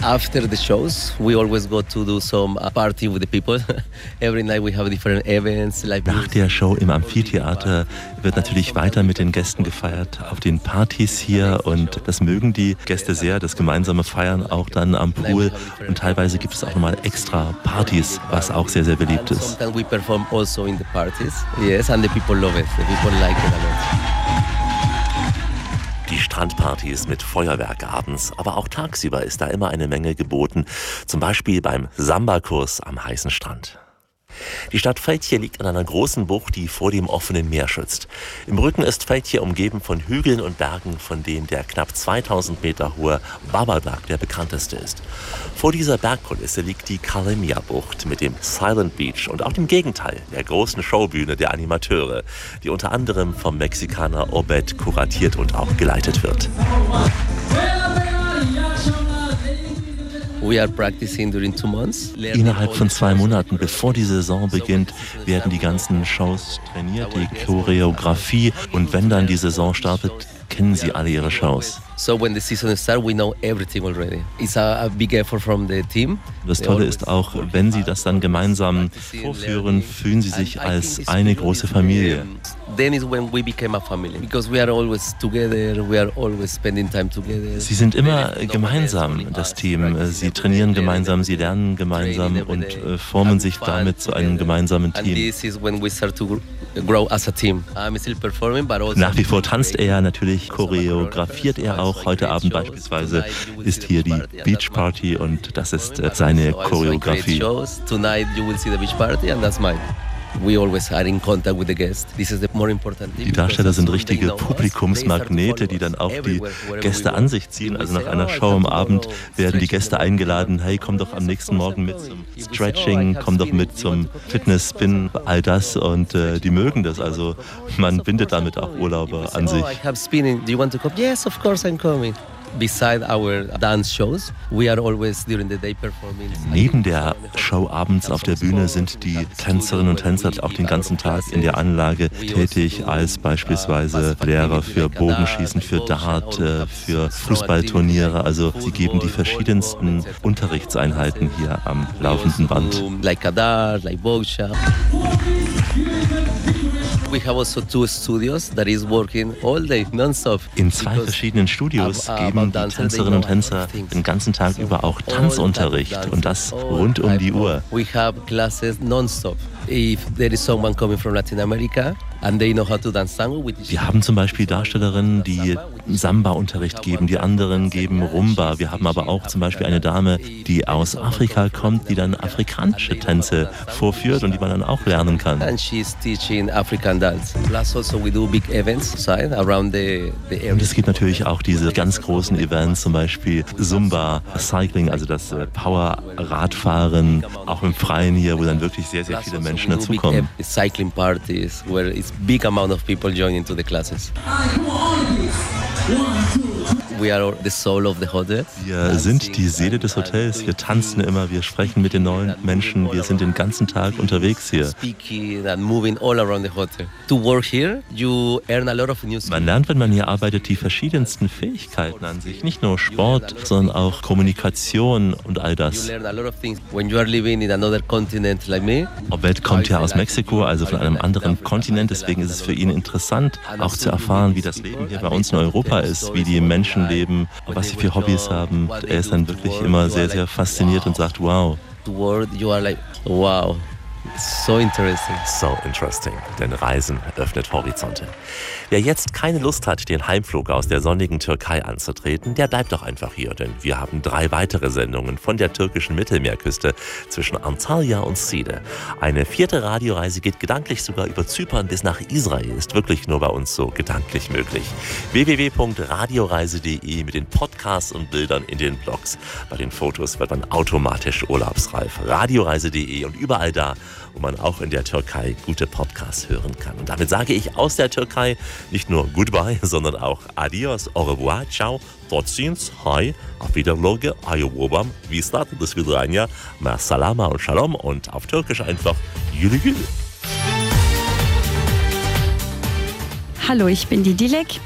After the shows, we always go to do some party with the people. Every night we have different events. Nach der Show im Amphitheater wird natürlich weiter mit den Gästen gefeiert, auf den Partys hier, und das mögen die Gäste sehr, das gemeinsame Feiern auch dann am Pool, und teilweise gibt es auch nochmal extra Partys, was auch sehr, sehr beliebt ist. Sometimes we perform also in the parties. Yes, and the people love it. The people like it a lot. Die Strandpartys mit Feuerwerk abends, aber auch tagsüber ist da immer eine Menge geboten. Zum Beispiel beim Samba-Kurs am heißen Strand. Die Stadt Fethiye liegt an einer großen Bucht, die vor dem offenen Meer schützt. Im Rücken ist Fethiye umgeben von Hügeln und Bergen, von denen der knapp 2000 Meter hohe Baba-Berg der bekannteste ist. Vor dieser Bergkulisse liegt die Kalemia-Bucht mit dem Silent Beach und auch dem Gegenteil, der großen Showbühne der Animateure, die unter anderem vom Mexikaner Obed kuratiert und auch geleitet wird. We are practicing during 2 months. Innerhalb von 2 Monaten, bevor die Saison beginnt, werden die ganzen Shows trainiert, die Choreografie, und wenn dann die Saison startet, kennen sie alle ihre Shows. So when the season starts, we know everything already. It's a big effort from the team. Das Tolle ist auch, wenn sie das dann gemeinsam vorführen, fühlen sie sich als eine große Familie. Then is when we became a family, because we are always together, we are always spending time together. Sie sind immer gemeinsam, das Team. Sie trainieren gemeinsam, sie lernen gemeinsam und formen sich damit zu einem gemeinsamen Team. Nach wie vor tanzt er, natürlich choreografiert er auch. Heute Abend beispielsweise ist hier die Beach Party und das ist seine Choreografie. Tonight you will see the beach party and that's mine. We always are in contact with the guests. This is the more important thing. Die Darsteller sind richtige Publikumsmagnete, die dann auch die Gäste an sich ziehen. Also nach einer Show am Abend werden die Gäste eingeladen, hey, komm doch am nächsten Morgen mit zum Stretching, komm doch mit zum Fitness-Spin, all das, und die mögen das. Also man bindet damit auch Urlauber an sich. I have spinning. Do you want to come? Yes, of course I'm coming. Beside our dance shows, we are always during the day performing. Neben der Show abends auf der Bühne sind die Tänzerinnen und Tänzer auch den ganzen Tag in der Anlage tätig, als beispielsweise Lehrer für Bogenschießen, für Dart, für Fußballturniere. Also sie geben die verschiedensten Unterrichtseinheiten hier am laufenden Band. Like a dart, like Bogsha. We have also 2 studios that is working all day, non-stop. In 2 verschiedenen Studios geben die Tänzerinnen und Tänzer den ganzen Tag über auch Tanzunterricht, und das rund um die Uhr. We have classes non-stop. If there is someone coming from Latin America and they know how to dance tango, wir haben zum Beispiel Darstellerinnen, die Samba-Unterricht geben, die anderen geben Rumba. Wir haben aber auch zum Beispiel eine Dame, die aus Afrika kommt, die dann afrikanische Tänze vorführt und die man dann auch lernen kann. And she's teaching African dance. Plus also we do big events around the area. Und es gibt natürlich auch diese ganz großen Events, zum Beispiel Zumba, Cycling, also das Power-Radfahren, auch im Freien hier, wo dann wirklich sehr, sehr viele Menschen dazukommen. Cycling parties, where it's big amount of people joining to the classes. We are the soul of the hotel. Wir sind die Seele des Hotels. Wir tanzen immer, wir sprechen mit den neuen Menschen. Wir sind den ganzen Tag unterwegs hier. Speaking and moving all around the hotel. To work here, you earn a lot of new skills. Man lernt, wenn man hier arbeitet, die verschiedensten Fähigkeiten an sich. Nicht nur Sport, sondern auch Kommunikation und all das. You learn a lot of things when you are living in another continent like me. Obed kommt ja aus Mexiko, also von einem anderen Kontinent. Deswegen ist es für ihn interessant, auch zu erfahren, wie das Leben hier bei uns in Europa ist, wie die Menschen leben, was sie für Hobbys haben. Er ist dann wirklich immer sehr, sehr fasziniert und sagt, wow. You are like, wow. So interesting. So interesting, denn Reisen öffnet Horizonte. Wer jetzt keine Lust hat, den Heimflug aus der sonnigen Türkei anzutreten, der bleibt doch einfach hier, denn wir haben 3 weitere Sendungen von der türkischen Mittelmeerküste zwischen Antalya und Side. Eine 4. Radioreise geht gedanklich sogar über Zypern bis nach Israel, ist wirklich nur bei uns so gedanklich möglich. www.radioreise.de mit den Podcasts und Bildern in den Blogs. Bei den Fotos wird man automatisch urlaubsreif. Radioreise.de und überall da, wo man auch in der Türkei gute Podcasts hören kann. Und damit sage ich aus der Türkei nicht nur Goodbye, sondern auch Adios, au revoir, ciao, tot ziens, hi, auf Wiederloge, ayobobam, vistat, bis vidranja, ma salama und shalom und auf Türkisch einfach Jüli Jüli. Hallo, ich bin die Dilek.